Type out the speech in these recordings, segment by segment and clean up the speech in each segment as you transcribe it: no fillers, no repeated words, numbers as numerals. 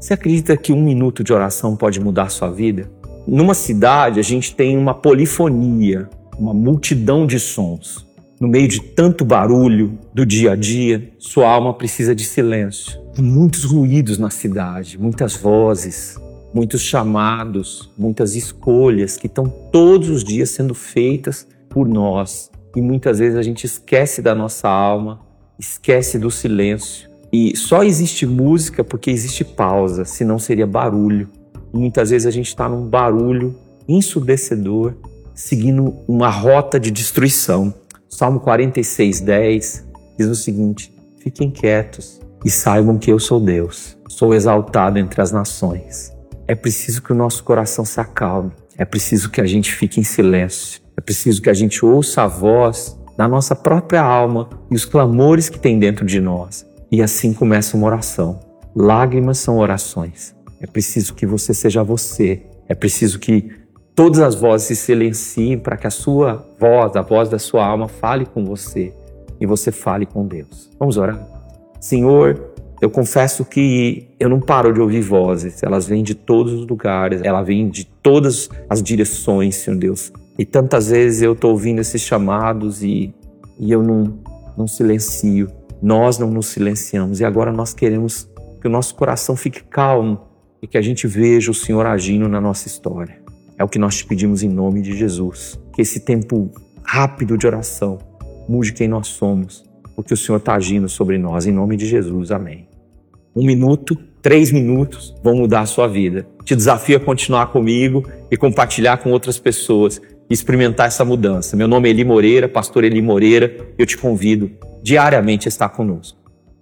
Você acredita que 1 minuto de oração pode mudar a sua vida? Numa cidade, a gente tem uma polifonia, uma multidão de sons. No meio de tanto barulho do dia a dia, sua alma precisa de silêncio. Muitos ruídos na cidade, muitas vozes, muitos chamados, muitas escolhas que estão todos os dias sendo feitas por nós. E muitas vezes a gente esquece da nossa alma, esquece do silêncio. E só existe música porque existe pausa, senão seria barulho. E muitas vezes a gente está num barulho ensurdecedor, seguindo uma rota de destruição. Salmo 46:10 diz o seguinte: fiquem quietos e saibam que eu sou Deus, sou exaltado entre as nações. É preciso que o nosso coração se acalme, é preciso que a gente fique em silêncio, é preciso que a gente ouça a voz da nossa própria alma e os clamores que tem dentro de nós. E assim começa uma oração. Lágrimas são orações. É preciso que você seja você. É preciso que todas as vozes se silenciem para que a sua voz, a voz da sua alma, fale com você e você fale com Deus. Vamos orar? Senhor, eu confesso que eu não paro de ouvir vozes. Elas vêm de todos os lugares, elas vêm de todas as direções, Senhor Deus. E tantas vezes eu estou ouvindo esses chamados e eu não silencio. Nós não nos silenciamos e agora nós queremos que o nosso coração fique calmo e que a gente veja o Senhor agindo na nossa história. É o que nós te pedimos em nome de Jesus. Que esse tempo rápido de oração mude quem nós somos, porque o Senhor está agindo sobre nós, em nome de Jesus. Amém. 1 minuto, 3 minutos vão mudar a sua vida. Te desafio a continuar comigo e compartilhar com outras pessoas e experimentar essa mudança. Meu nome é Eli Moreira, pastor Eli Moreira. Eu te convido diariamente a estar conosco.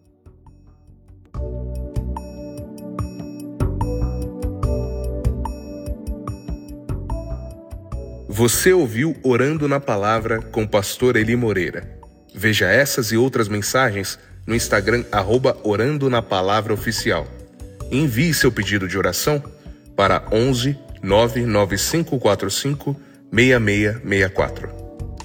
Você ouviu Orando na Palavra com o pastor Eli Moreira. Veja essas e outras mensagens no Instagram @Orando na Palavra Oficial. Envie seu pedido de oração para 11 99545 6664.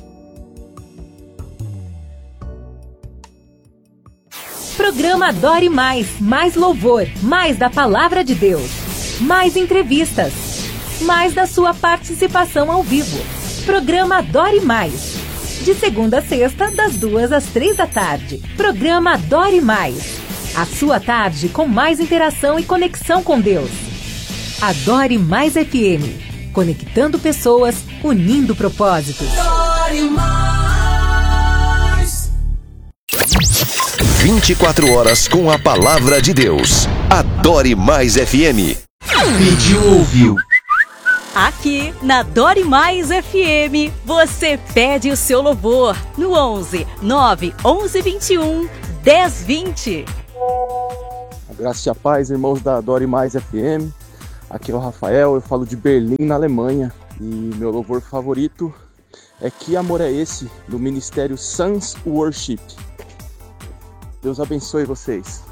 Programa Adore Mais, mais louvor, mais da Palavra de Deus, mais entrevistas, mais da sua participação ao vivo. Programa Adore Mais, de segunda a sexta, das 2 às 3 da tarde. Programa Adore Mais, a sua tarde com mais interação e conexão com Deus. Adore Mais FM, conectando pessoas, unindo propósitos. Adore Mais. 24 horas com a Palavra de Deus. Adore Mais FM. Pediu, ouviu. Aqui na Adore Mais FM, você pede o seu louvor no 11 9 11 21 10 20. A graça e a paz, irmãos da Adore Mais FM. Aqui é o Rafael, eu falo de Berlim, na Alemanha. E meu louvor favorito é Que Amor é Esse, do Ministério Sons Worship. Deus abençoe vocês.